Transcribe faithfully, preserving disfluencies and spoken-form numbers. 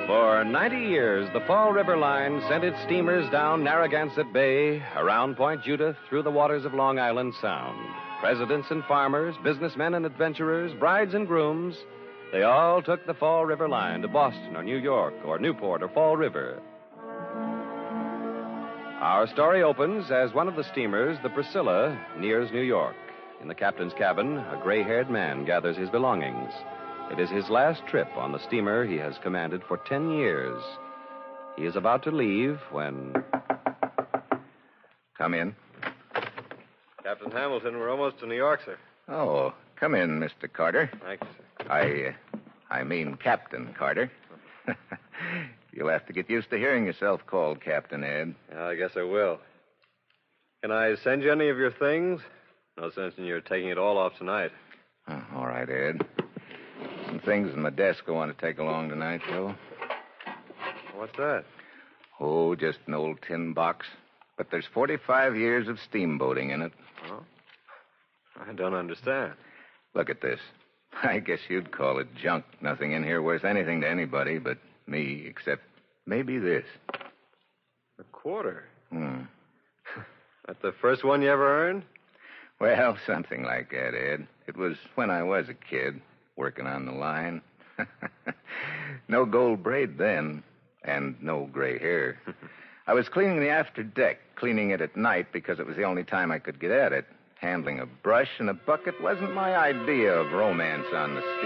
For ninety years, the Fall River Line sent its steamers down Narragansett Bay, around Point Judith, through the waters of Long Island Sound. Presidents and farmers, businessmen and adventurers, brides and grooms, they all took the Fall River Line to Boston or New York or Newport or Fall River. Our story opens as one of the steamers, the Priscilla, nears New York. In the captain's cabin, a gray-haired man gathers his belongings. It is his last trip on the steamer he has commanded for ten years. He is about to leave when... Come in. Captain Hamilton, we're almost to New York, sir. Oh, come in, Mister Carter. Thank you, sir. I, uh, I mean Captain Carter. You'll have to get used to hearing yourself called Captain, Ed. Yeah, I guess I will. Can I send you any of your things? No sense in your taking it all off tonight. Oh, all right, Ed. Some things in my desk I want to take along tonight, Joe. What's that? Oh, just an old tin box. But there's forty-five years of steamboating in it. Oh? I don't understand. Look at this. I guess you'd call it junk. Nothing in here worth anything to anybody but me, except maybe this. A quarter? Hmm. That's the first one you ever earned? Well, something like that, Ed. It was when I was a kid, working on the line. No gold braid then, and no gray hair. I was cleaning the after deck, cleaning it at night because it was the only time I could get at it. Handling a brush and a bucket wasn't my idea of romance on the steamer.